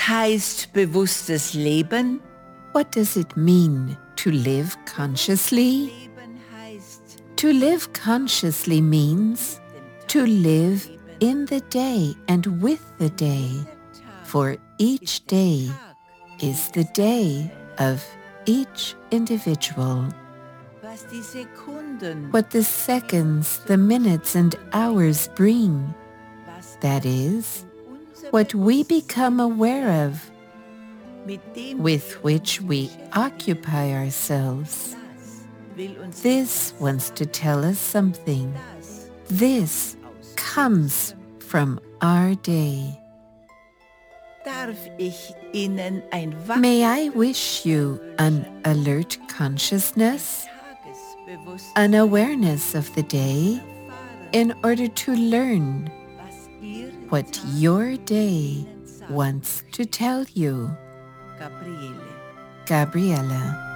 heißt bewusstes Leben? What does it mean to live consciously? Leben heißt To live consciously means to live in the day and with the day, for each day is the day of each individual. was die Sekunden, What the seconds, the minutes and hours bring, was that is, unser what we Bewusstsein become aware of, mit dem with which we occupy ourselves. das will uns This wants to tell us something. das This comes from our day. darf ich Ihnen ein May I wish you an alert consciousness, Tagesbewusstsein an awareness of the day, erfahren, in order to learn was Ihre what Tag your day Ihnen sagt. wants to tell you. Gabriele. Gabriella.